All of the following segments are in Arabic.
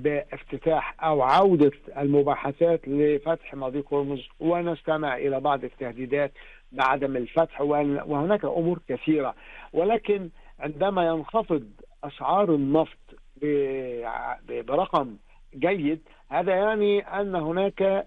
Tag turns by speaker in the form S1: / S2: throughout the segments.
S1: بافتتاح أو عودة المباحثات لفتح مضيق هرمز، ونستمع إلى بعض التهديدات بعدم الفتح، وهناك أمور كثيرة. ولكن عندما ينخفض أسعار النفط برقم جيد، هذا يعني أن هناك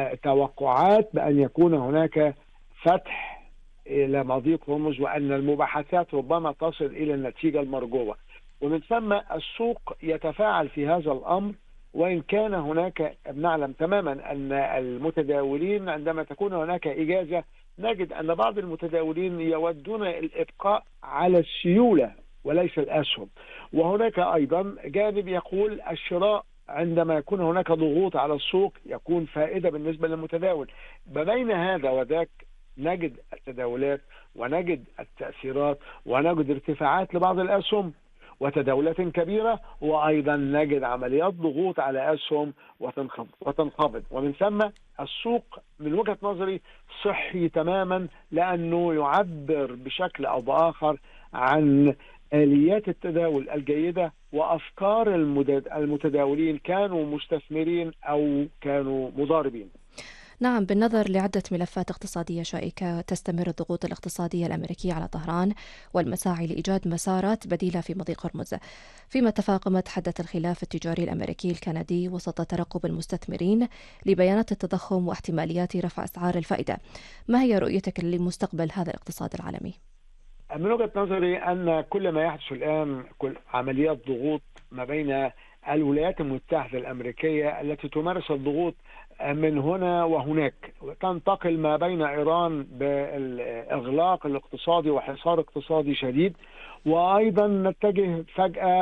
S1: توقعات بأن يكون هناك فتح إلى مضيق هرمز، وأن المباحثات ربما تصل إلى النتيجة المرجوة. ومن ثم السوق يتفاعل في هذا الأمر، وإن كان هناك نعلم تماما أن المتداولين عندما تكون هناك إجازة نجد أن بعض المتداولين يودون الإبقاء على السيولة وليس الأسهم. وهناك أيضا جانب يقول الشراء عندما يكون هناك ضغوط على السوق يكون فائدة بالنسبة للمتداول. بين هذا وذاك نجد التداولات ونجد التأثيرات ونجد ارتفاعات لبعض الأسهم وتداولات كبيرة، وأيضا نجد عمليات ضغوط على أسهم وتنخفض. ومن ثم السوق من وجهة نظري صحي تماما، لأنه يعبر بشكل أو بآخر عن آليات التداول الجيدة وأفكار المتداولين، كانوا مستثمرين أو كانوا مضاربين.
S2: نعم، بالنظر لعدة ملفات اقتصادية شائكة تستمر الضغوط الاقتصادية الأمريكية على طهران والمساعي لإيجاد مسارات بديلة في مضيق هرمز، فيما تفاقمت حدة الخلاف التجاري الأمريكي الكندي وسط ترقب المستثمرين لبيانات التضخم واحتماليات رفع أسعار الفائدة. ما هي رؤيتك لمستقبل هذا الاقتصاد العالمي؟
S1: من وجهة نظري أن كل ما يحدث الآن كل عمليات ضغوط ما بين الولايات المتحدة الأمريكية التي تمارس الضغوط من هنا وهناك، تنتقل ما بين إيران بالإغلاق الاقتصادي وحصار اقتصادي شديد، وأيضا نتجه فجأة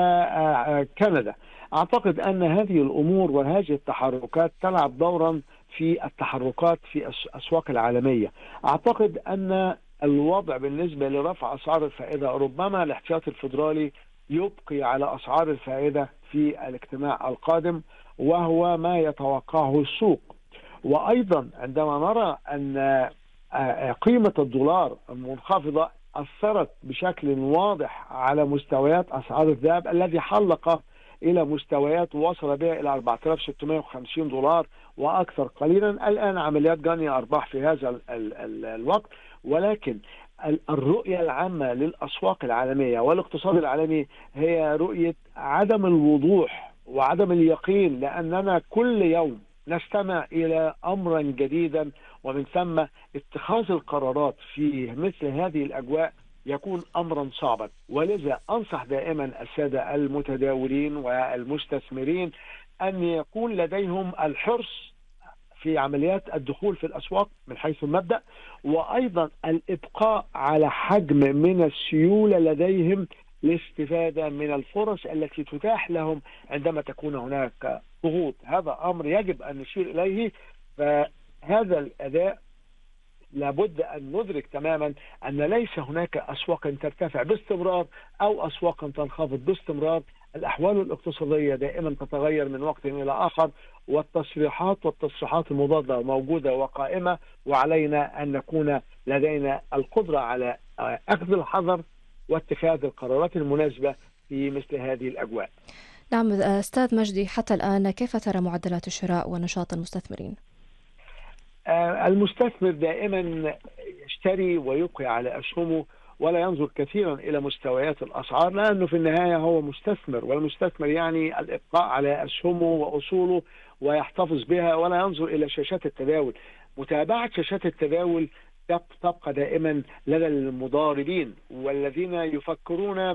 S1: إلى كندا. أعتقد أن هذه الأمور وهذه التحركات تلعب دورا في التحركات في الأسواق العالمية. أعتقد أن الوضع بالنسبة لرفع أسعار الفائدة ربما الاحتياطي الفيدرالي يبقي على أسعار الفائدة في الاجتماع القادم، وهو ما يتوقعه السوق. وأيضا عندما نرى أن قيمة الدولار المنخفضة أثرت بشكل واضح على مستويات أسعار الذهب الذي حلق إلى مستويات وصل بها إلى 4650 دولار وأكثر قليلا. الآن عمليات جني أرباح في هذا الوقت، ولكن الرؤية العامة للأسواق العالمية والاقتصاد العالمي هي رؤية عدم الوضوح وعدم اليقين، لأننا كل يوم نستمع إلى أمرا جديدا، ومن ثم اتخاذ القرارات في مثل هذه الأجواء يكون أمرا صعبا. ولذا أنصح دائما السادة المتداولين والمستثمرين أن يكون لديهم الحرص في عمليات الدخول في الأسواق من حيث المبدأ، وأيضا الإبقاء على حجم من السيولة لديهم للاستفادة من الفرص التي تتاح لهم عندما تكون هناك ضغوط. هذا أمر يجب أن نشير إليه. فهذا الأداء لابد أن ندرك تماما أن ليس هناك أسواق ترتفع باستمرار أو أسواق تنخفض باستمرار. الأحوال الاقتصادية دائما تتغير من وقت إلى آخر، والتصريحات المضادة موجودة وقائمة، وعلينا أن نكون لدينا القدرة على أخذ الحذر واتخاذ القرارات المناسبة في مثل هذه الأجواء.
S2: نعم أستاذ مجدي، حتى الآن كيف ترى معدلات الشراء ونشاط المستثمرين؟
S1: المستثمر دائما يشتري ويبقي على أسهمه ولا ينظر كثيرا إلى مستويات الأسعار، لأنه في النهاية هو مستثمر، والمستثمر يعني الإبقاء على أسهمه وأصوله ويحتفظ بها ولا ينظر إلى شاشات التداول. متابعة شاشات التداول تبقى دائما لدى المضاربين والذين يفكرون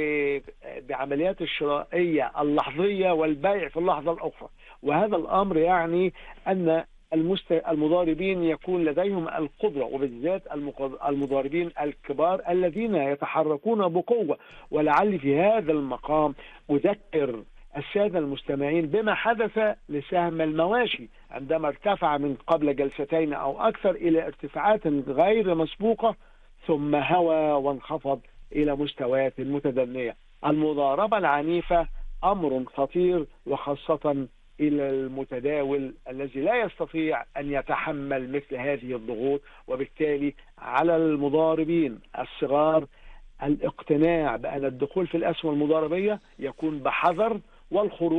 S1: بعمليات الشرائية اللحظية والبيع في اللحظة الأخرى. وهذا الأمر يعني أن المضاربين يكون لديهم القدرة، وبالذات المضاربين الكبار الذين يتحركون بقوة. ولعل في هذا المقام أذكر السادة المستمعين بما حدث لسهم المواشي عندما ارتفع من قبل جلستين أو أكثر إلى ارتفاعات غير مسبوقة، ثم هوى وانخفض إلى مستويات متدنية. المضاربة العنيفة أمر خطير، وخاصة إلى المتداول الذي لا يستطيع أن يتحمل مثل هذه الضغوط. وبالتالي على المضاربين الصغار الاقتناع بأن الدخول في الأسهم المضاربية يكون بحذر، والخروج